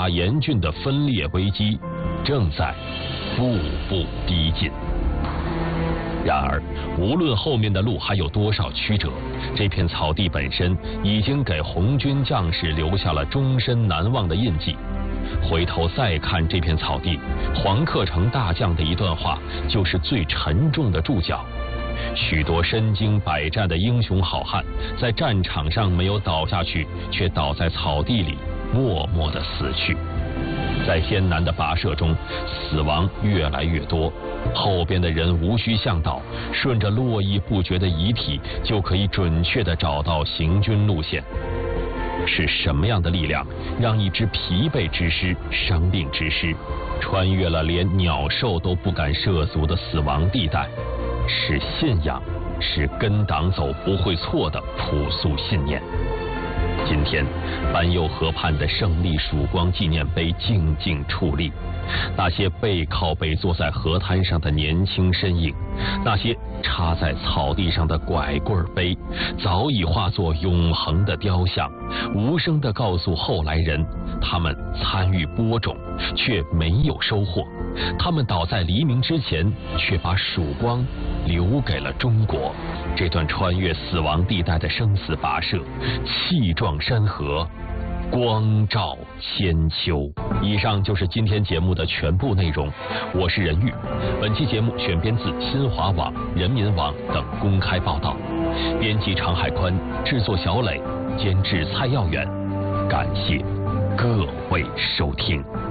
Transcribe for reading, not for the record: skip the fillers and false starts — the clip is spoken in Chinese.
法严峻的分裂危机正在步步逼近。然而，无论后面的路还有多少曲折，这片草地本身已经给红军将士留下了终身难忘的印记。回头再看这片草地，黄克诚大将的一段话就是最沉重的注脚。许多身经百战的英雄好汉，在战场上没有倒下去，却倒在草地里，默默地死去。在艰难的跋涉中，死亡越来越多，后边的人无需向导，顺着络绎不绝的遗体，就可以准确地找到行军路线。是什么样的力量，让一支疲惫之师、伤病之师，穿越了连鸟兽都不敢涉足的死亡地带？是信仰，是跟党走不会错的朴素信念。今天，班右河畔的胜利曙光纪念碑静静矗立，那些背靠背坐在河滩上的年轻身影，那些插在草地上的拐棍碑，早已化作永恒的雕像，无声地告诉后来人，他们参与播种，却没有收获；他们倒在黎明之前，却把曙光留给了中国。这段穿越死亡地带的生死跋涉，气壮山河，光照千秋。以上就是今天节目的全部内容，我是任玉。本期节目选编自新华网、人民网等公开报道，编辑常海宽，制作小磊，监制蔡耀远。感谢各位收听。